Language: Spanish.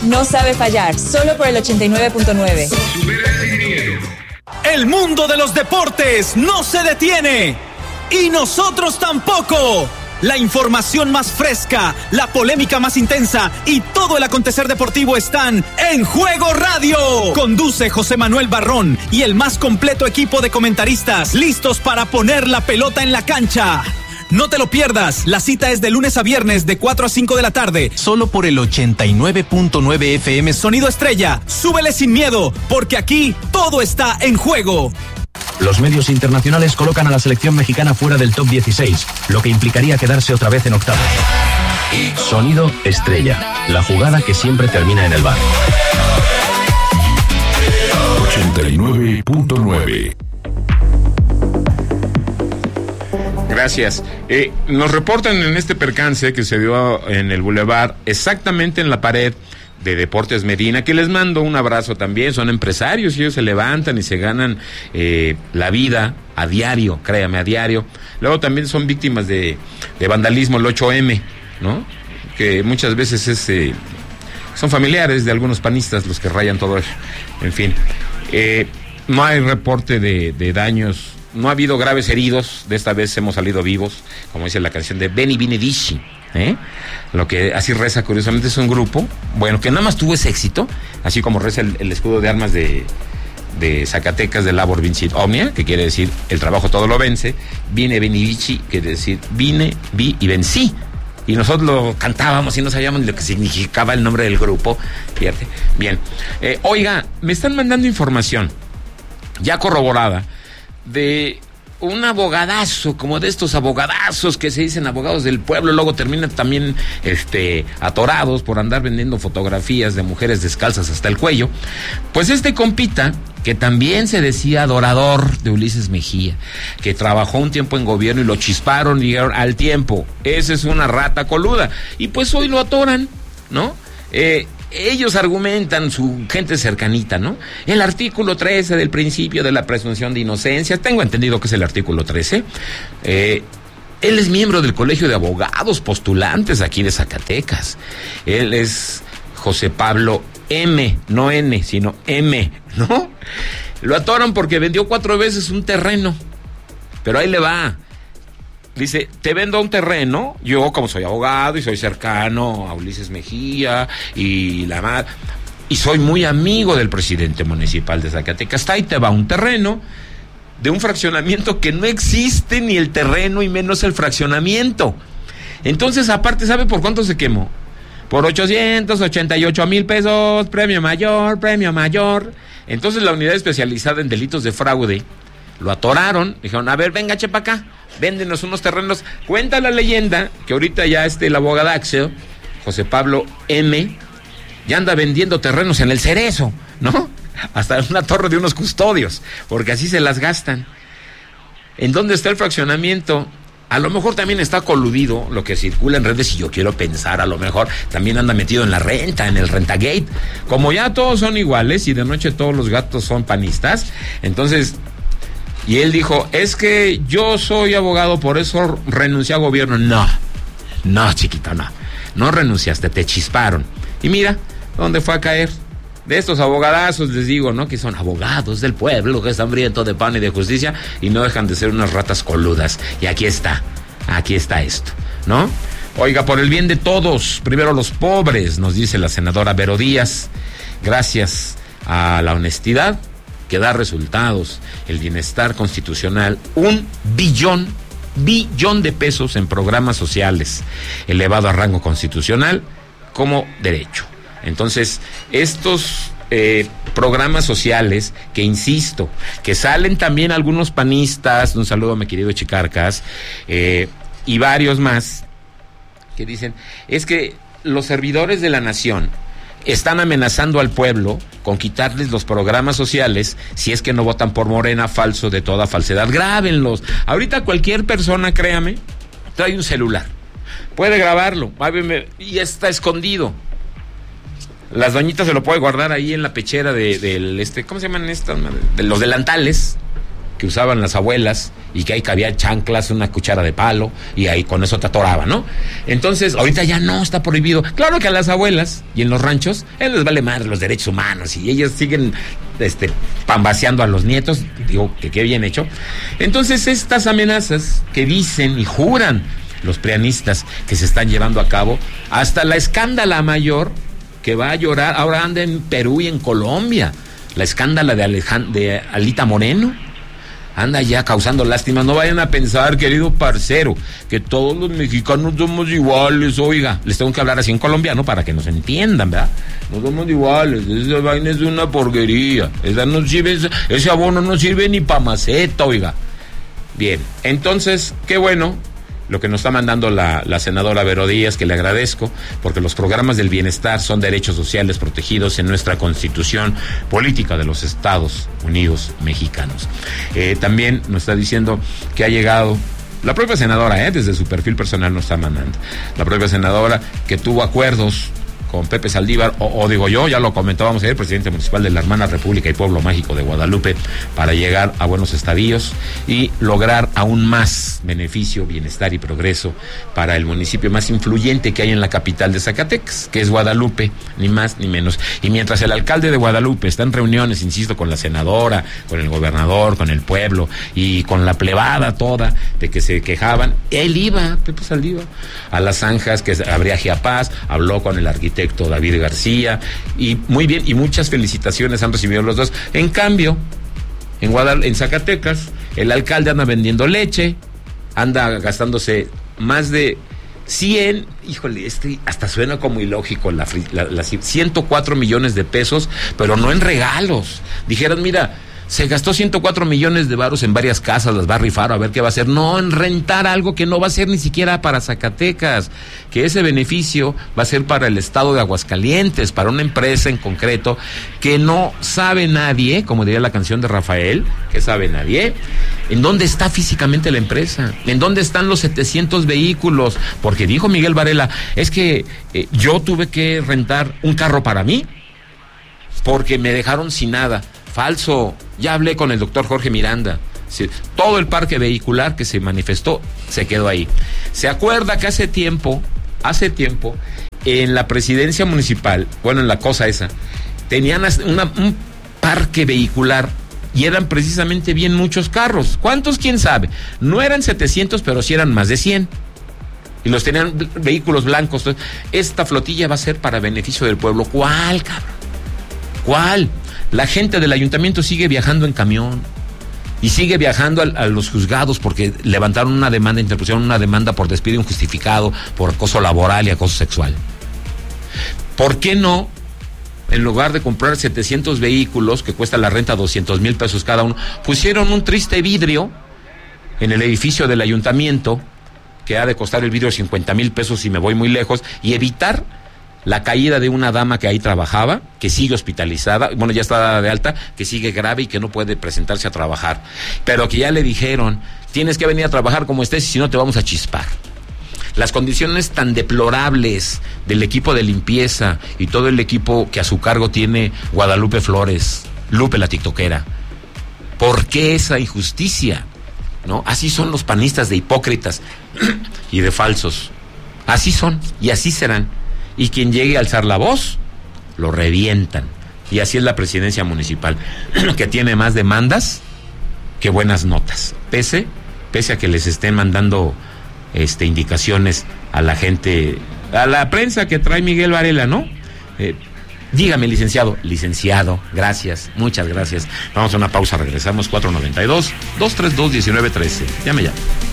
no sabe fallar, solo por el 89.9. El mundo de los deportes no se detiene. Y nosotros tampoco. La información más fresca, la polémica más intensa y todo el acontecer deportivo están en Juego Radio. Conduce José Manuel Barrón y el más completo equipo de comentaristas listos para poner la pelota en la cancha. No te lo pierdas, la cita es de lunes a viernes de 4 a 5 de la tarde, solo por el 89.9 FM Sonido Estrella. Súbele sin miedo, porque aquí todo está en juego. Los medios internacionales colocan a la selección mexicana fuera del top 16, lo que implicaría quedarse otra vez en octavos. Sonido Estrella, la jugada que siempre termina en el bar. 89.9. Gracias. Nos reportan en este percance que se dio en el Boulevard, exactamente en la pared de Deportes Medina, que les mando un abrazo también. Son empresarios y ellos se levantan y se ganan la vida a diario, créame, a diario. Luego también son víctimas de vandalismo, el 8M, ¿no? Que muchas veces son familiares de algunos panistas los que rayan todo eso. En fin, no hay reporte de daños, no ha habido graves heridos. De esta vez hemos salido vivos, como dice la canción de Benny Benedici. Lo que así reza, curiosamente, es un grupo, bueno, que nada más tuvo ese éxito, así como reza el escudo de armas de Zacatecas, de Labor Vincit Omnia, que quiere decir el trabajo todo lo vence. Vine Benedici, quiere decir vine, vi y vencí. Y nosotros lo cantábamos y no sabíamos lo que significaba el nombre del grupo. Fíjate. Bien. Oiga, me están mandando información ya corroborada de un abogadazo, como de estos abogadazos que se dicen abogados del pueblo, luego terminan también atorados por andar vendiendo fotografías de mujeres descalzas hasta el cuello. Pues este compita, que también se decía adorador de Ulises Mejía, que trabajó un tiempo en gobierno y lo chisparon y dijeron al tiempo, esa es una rata coluda, y pues hoy lo atoran, ¿no? Ellos argumentan, su gente cercanita, ¿no? El artículo 13 del principio de la presunción de inocencia, tengo entendido que es el artículo 13. Él es miembro del Colegio de Abogados Postulantes aquí de Zacatecas. Él es José Pablo M, no N, sino M, ¿no? Lo atoran porque vendió 4 veces un terreno. Pero ahí le va. Dice, te vendo un terreno, yo como soy abogado y soy cercano a Ulises Mejía y soy muy amigo del presidente municipal de Zacatecas, ahí te va un terreno de un fraccionamiento que no existe, ni el terreno y menos el fraccionamiento. Entonces, aparte, ¿sabe por cuánto se quemó? Por 888,000 pesos, premio mayor. Entonces la unidad especializada en delitos de fraude lo atoraron, dijeron, a ver, venga, chepa acá, véndenos unos terrenos. Cuenta la leyenda que ahorita ya el abogadaxo, José Pablo M, ya anda vendiendo terrenos en el Cerezo, ¿no? Hasta una torre de unos custodios, porque así se las gastan. ¿En dónde está el fraccionamiento? A lo mejor también está coludido lo que circula en redes, y yo quiero pensar, a lo mejor también anda metido en la renta, en el Rentagate. Como ya todos son iguales y de noche todos los gatos son panistas, entonces... Y él dijo, es que yo soy abogado, por eso renuncié a gobierno. No, chiquito, no renunciaste, te chisparon. Y mira, ¿dónde fue a caer? De estos abogadazos, les digo, ¿no? Que son abogados del pueblo, que están hambrientos de pan y de justicia, y no dejan de ser unas ratas coludas. Y aquí está esto, ¿no? Oiga, por el bien de todos, primero los pobres, nos dice la senadora Vero Díaz, gracias a la honestidad que da resultados, el bienestar constitucional, 1 billón de pesos en programas sociales, elevado a rango constitucional como derecho. Entonces, estos programas sociales, que insisto, que salen también algunos panistas, un saludo a mi querido Chicarcas, y varios más, que dicen, es que los servidores de la nación están amenazando al pueblo con quitarles los programas sociales si es que no votan por Morena, falso de toda falsedad. Grábenlos. Ahorita cualquier persona, créame, trae un celular, puede grabarlo y está escondido. Las doñitas se lo puede guardar ahí en la pechera ¿cómo se llaman estas? De los delantales. que usaban las abuelas y que ahí cabía chanclas, una cuchara de palo y ahí con eso te atoraba, ¿no? Entonces, ahorita ya no, está prohibido. Claro que a las abuelas y en los ranchos, les vale madre los derechos humanos y ellas siguen pambaseando a los nietos, digo que qué bien hecho. Entonces, estas amenazas que dicen y juran los prianistas que se están llevando a cabo, hasta la escándala mayor que va a llorar, ahora anda en Perú y en Colombia, la escándala de Alita Moreno, anda ya causando lástima. No vayan a pensar, querido parcero, que todos los mexicanos somos iguales. Oiga, les tengo que hablar así en colombiano para que nos entiendan, ¿verdad? No somos iguales, esa vaina es una porquería, ese abono no sirve ni pa' maceta, oiga. Bien, entonces, qué bueno lo que nos está mandando la senadora Vero Díaz, que le agradezco, porque los programas del bienestar son derechos sociales protegidos en nuestra Constitución Política de los Estados Unidos Mexicanos. También nos está diciendo que ha llegado la propia senadora, desde su perfil personal nos está mandando, la propia senadora que tuvo acuerdos con Pepe Saldívar, o digo yo, ya lo comentábamos ayer, presidente municipal de la hermana República y Pueblo Mágico de Guadalupe, para llegar a buenos estadios y lograr aún más beneficio, bienestar y progreso para el municipio más influyente que hay en la capital de Zacatecas, que es Guadalupe, ni más ni menos. Y mientras el alcalde de Guadalupe está en reuniones, insisto, con la senadora, con el gobernador, con el pueblo y con la plebada toda de que se quejaban, él iba, Pepe Saldívar, a las zanjas que habría Giapaz, habló con el arquitecto David García, y muy bien, y muchas felicitaciones han recibido los dos. En cambio, en Zacatecas, el alcalde anda vendiendo leche, anda gastándose más de 100, híjole, hasta suena como ilógico, 104 millones de pesos, pero no en regalos. Dijeron, mira, se gastó 104 millones de varos en varias casas, las va a rifar a ver qué va a hacer. No, en rentar algo que no va a ser ni siquiera para Zacatecas, que ese beneficio va a ser para el estado de Aguascalientes, para una empresa en concreto que no sabe nadie, como diría la canción de Rafael, que sabe nadie, en dónde está físicamente la empresa, en dónde están los 700 vehículos, porque dijo Miguel Varela, es que yo tuve que rentar un carro para mí, porque me dejaron sin nada. Falso, ya hablé con el doctor Jorge Miranda. Todo el parque vehicular que se manifestó se quedó ahí. ¿Se acuerda que hace tiempo, en la presidencia municipal, bueno, en la cosa esa, tenían un parque vehicular y eran precisamente bien muchos carros? ¿Cuántos? ¿Quién sabe? No eran 700, pero sí eran más de 100. Y los tenían vehículos blancos. Entonces, esta flotilla va a ser para beneficio del pueblo. ¿Cuál, cabrón? ¿Cuál? La gente del ayuntamiento sigue viajando en camión y sigue viajando a los juzgados porque levantaron una demanda, interpusieron una demanda por despido injustificado, por acoso laboral y acoso sexual. ¿Por qué no, en lugar de comprar 700 vehículos que cuesta la renta 200,000 pesos cada uno, pusieron un triste vidrio en el edificio del ayuntamiento que ha de costar el vidrio 50,000 pesos si me voy muy lejos, y evitar la caída de una dama que ahí trabajaba, que sigue hospitalizada, bueno, ya está de alta, que sigue grave y que no puede presentarse a trabajar, pero que ya le dijeron, tienes que venir a trabajar como estés y si no te vamos a chispar. Las condiciones tan deplorables del equipo de limpieza y todo el equipo que a su cargo tiene Guadalupe Flores, Lupe la tiktokera. ¿Por qué esa injusticia? ¿No? Así son los panistas, de hipócritas y de falsos. Así son y así serán. Y quien llegue a alzar la voz, lo revientan. Y así es la presidencia municipal, que tiene más demandas que buenas notas. Pese a que les estén mandando indicaciones a la gente, a la prensa que trae Miguel Varela, ¿no? Dígame, licenciado, gracias, muchas gracias. Vamos a una pausa, regresamos, 492-232-1913. Llame ya.